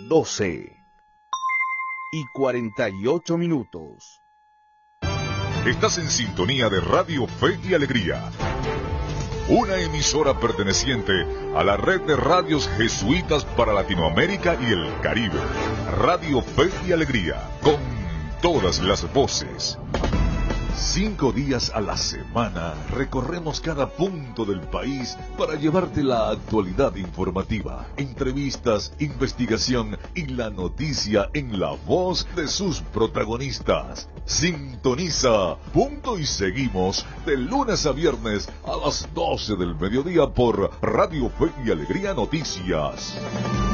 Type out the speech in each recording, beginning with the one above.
12:48. Estás en sintonía de Radio Fe y Alegría, una emisora perteneciente a la red de radios jesuitas para Latinoamérica y el Caribe. Radio Fe y Alegría, con todas las voces. 5 días a la semana recorremos cada punto del país para llevarte la actualidad informativa, entrevistas, investigación y la noticia en la voz de sus protagonistas. Sintoniza Punto y Seguimos de lunes a viernes a las 12 del mediodía por Radio Fe y Alegría Noticias.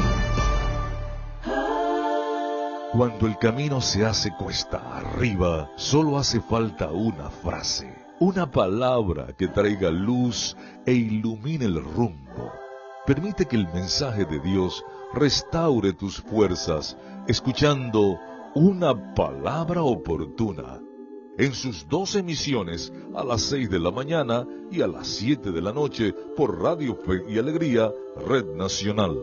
Cuando el camino se hace cuesta arriba, solo hace falta una frase, una palabra que traiga luz e ilumine el rumbo. Permite que el mensaje de Dios restaure tus fuerzas, escuchando una palabra oportuna. En sus 2 emisiones, a las 6 de la mañana y a las 7 de la noche, por Radio Fe y Alegría, Red Nacional.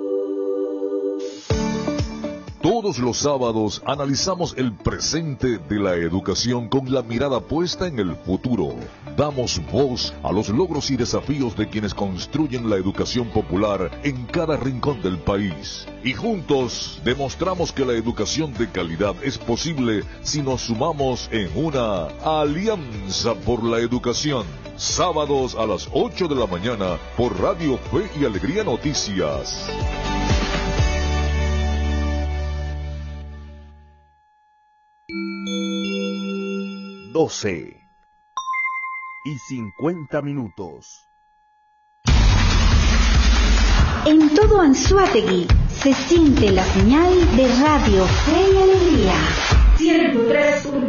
Todos los sábados analizamos el presente de la educación con la mirada puesta en el futuro. Damos voz a los logros y desafíos de quienes construyen la educación popular en cada rincón del país. Y juntos demostramos que la educación de calidad es posible si nos sumamos en una alianza por la educación. Sábados a las 8 de la mañana por Radio Fe y Alegría Noticias. 12:50. En todo Anzoátegui se siente la señal de Radio Fe y Alegría. 103.9.